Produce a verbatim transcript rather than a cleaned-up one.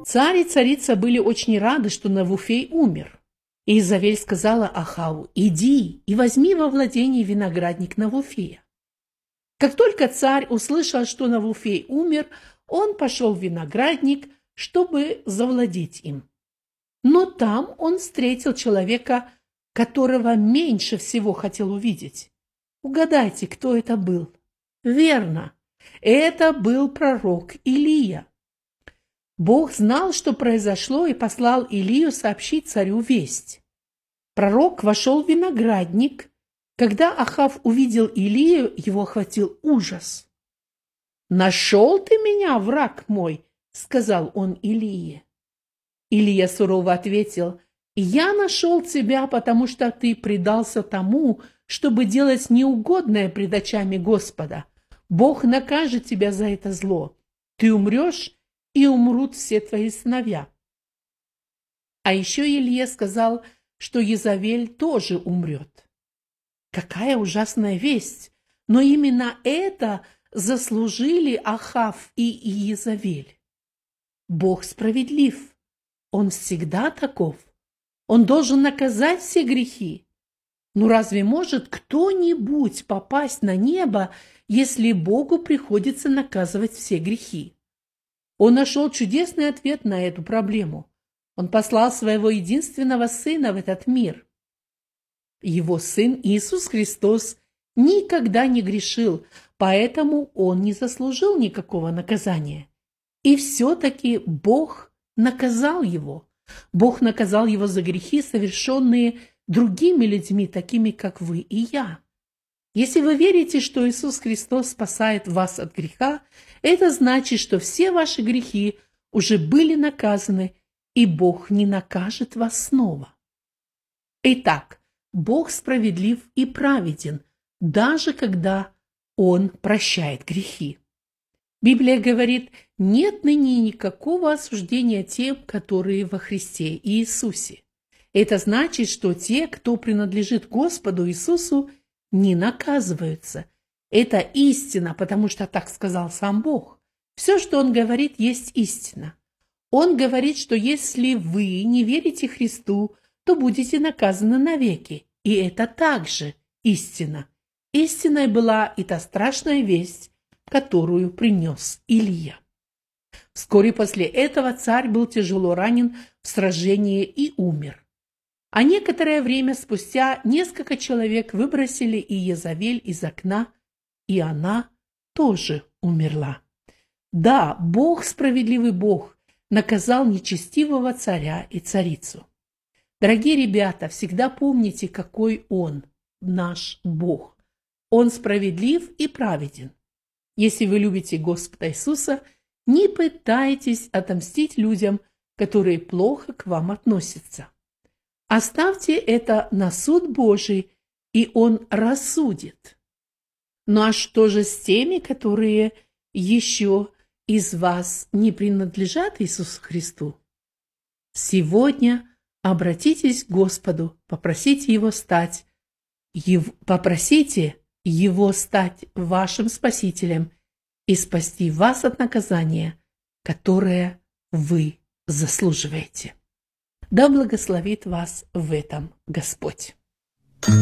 Царь и царица были очень рады, что Навуфей умер. И Иезавель сказала Ахаву: «Иди и возьми во владение виноградник Навуфея». Как только царь услышал, что Навуфей умер, он пошел в виноградник, чтобы завладеть им. Но там он встретил человека, которого меньше всего хотел увидеть. Угадайте, кто это был? Верно, это был пророк Илия. Бог знал, что произошло, и послал Илию сообщить царю весть. Пророк вошел в виноградник. Когда Ахав увидел Илию, его охватил ужас. «Нашел ты меня, враг мой?» — сказал он Илии. Илия сурово ответил: «Я нашел тебя, потому что ты предался тому, чтобы делать неугодное пред очами Господа. Бог накажет тебя за это зло. Ты умрешь, и умрут все твои сыновья». А еще Илия сказал, что Иезавель тоже умрет. Какая ужасная весть! Но именно это заслужили Ахав и Иезавель. Бог справедлив. Он всегда таков. Он должен наказать все грехи. Но разве может кто-нибудь попасть на небо, если Богу приходится наказывать все грехи? Он нашел чудесный ответ на эту проблему. Он послал своего единственного сына в этот мир. Его сын Иисус Христос никогда не грешил, поэтому он не заслужил никакого наказания. И все-таки Бог наказал его. Бог наказал его за грехи, совершенные другими людьми, такими как вы и я. Если вы верите, что Иисус Христос спасает вас от греха, это значит, что все ваши грехи уже были наказаны, и Бог не накажет вас снова. Итак, Бог справедлив и праведен, даже когда Он прощает грехи. Библия говорит: нет ныне никакого осуждения тем, которые во Христе Иисусе. Это значит, что те, кто принадлежит Господу Иисусу, не наказываются. Это истина, потому что так сказал сам Бог. Все, что Он говорит, есть истина. Он говорит, что если вы не верите Христу, то будете наказаны навеки. И это также истина. Истиной была и та страшная весть, которую принес Илия. Вскоре после этого царь был тяжело ранен в сражении и умер. А некоторое время спустя несколько человек выбросили Иезавель из окна, и она тоже умерла. Да, Бог, справедливый Бог, наказал нечестивого царя и царицу. Дорогие ребята, всегда помните, какой Он, наш Бог. Он справедлив и праведен. Если вы любите Господа Иисуса, не пытайтесь отомстить людям, которые плохо к вам относятся. Оставьте это на суд Божий, и Он рассудит. Ну а что же с теми, которые еще из вас не принадлежат Иисусу Христу? Сегодня обратитесь к Господу, попросите Его стать, Ев, попросите Его стать вашим Спасителем и спасти вас от наказания, которое вы заслуживаете. Да благословит вас в этом Господь.